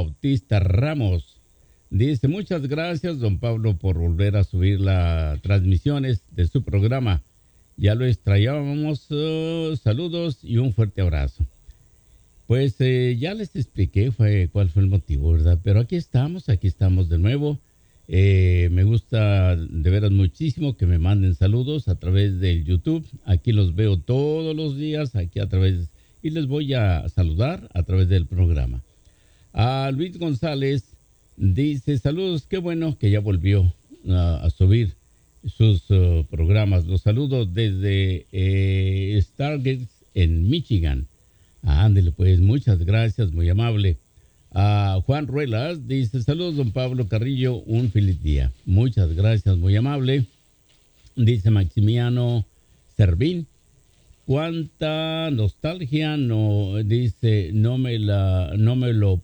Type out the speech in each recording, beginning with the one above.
Bautista Ramos. Dice, muchas gracias, don Pablo, por volver a subir las transmisiones de su programa. Ya lo extrañábamos. Saludos y un fuerte abrazo. Pues ya les expliqué cuál fue el motivo, ¿verdad? Pero aquí estamos de nuevo. Me gusta de veras muchísimo que me manden saludos a través del YouTube. Aquí los veo todos los días, aquí a través, y les voy a saludar a través del programa. A Luis González dice, saludos, qué bueno que ya volvió a subir sus programas. Los saludo desde Stargate en Michigan. Ándele pues, muchas gracias, muy amable. Juan Ruelas dice, saludos don Pablo Carrillo, un feliz día. Muchas gracias, muy amable. Dice Maximiano Servín, cuánta nostalgia, dice, no me lo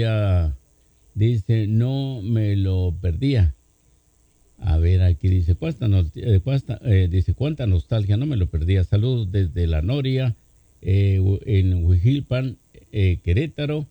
perdía. A ver, aquí dice, cuánta nostalgia, no me lo perdía. Saludos desde La Noria, en Huijilpan, Querétaro.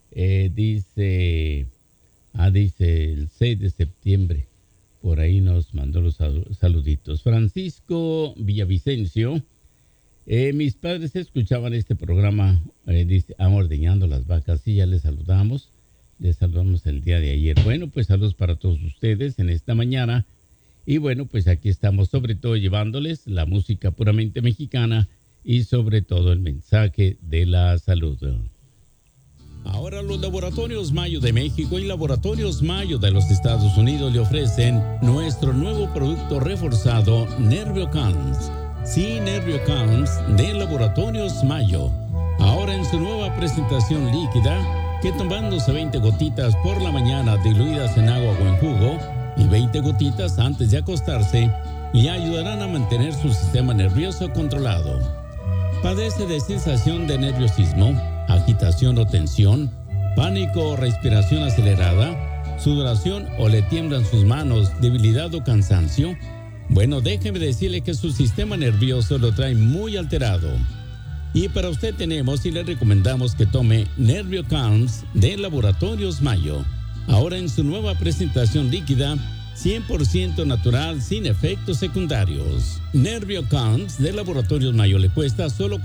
Dice el 6 de septiembre, por ahí nos mandó los saluditos. Francisco Villavicencio, mis padres escuchaban este programa, dice, ordeñando las vacas, sí, ya les saludamos el día de ayer. Bueno, pues saludos para todos ustedes en esta mañana, y bueno, pues aquí estamos sobre todo llevándoles la música puramente mexicana y sobre todo el mensaje de la salud. Ahora los Laboratorios Mayo de México y Laboratorios Mayo de los Estados Unidos le ofrecen nuestro nuevo producto reforzado NervioCalms. Sí, NervioCalms de Laboratorios Mayo. Ahora en su nueva presentación líquida, que tomándose 20 gotitas por la mañana diluidas en agua o en jugo y 20 gotitas antes de acostarse, le ayudarán a mantener su sistema nervioso controlado. ¿Padece de sensación de nerviosismo, agitación o tensión, pánico o respiración acelerada, sudoración o le tiemblan sus manos, debilidad o cansancio? Bueno, déjeme decirle que su sistema nervioso lo trae muy alterado. Y para usted tenemos y le recomendamos que tome NervioCalms de Laboratorios Mayo. Ahora en su nueva presentación líquida, 100% natural, sin efectos secundarios. NervioCalms de Laboratorios Mayo le cuesta solo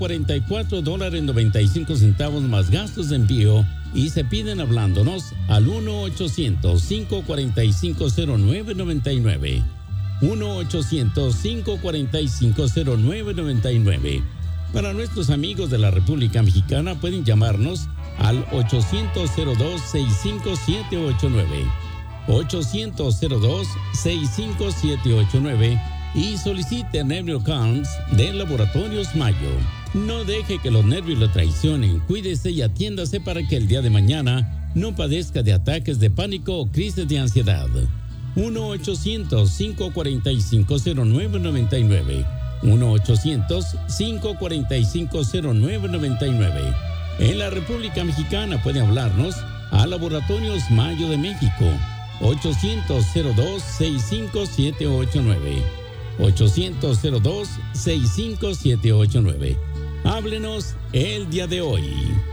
$44.95 más gastos de envío y se piden hablándonos al 1-800-545-0999. 1-800-545-0999. Para nuestros amigos de la República Mexicana pueden llamarnos al 800-02-65789. 800-02-65789 y solicite NervioCalms de Laboratorios Mayo. No deje que los nervios lo traicionen. Cuídese y atiéndase para que el día de mañana no padezca de ataques de pánico o crisis de ansiedad. 1-800-545-0999. 1-800-545-0999. En la República Mexicana puede hablarnos a Laboratorios Mayo de México. 800-02-65789. 800-02-65789. Háblenos el día de hoy.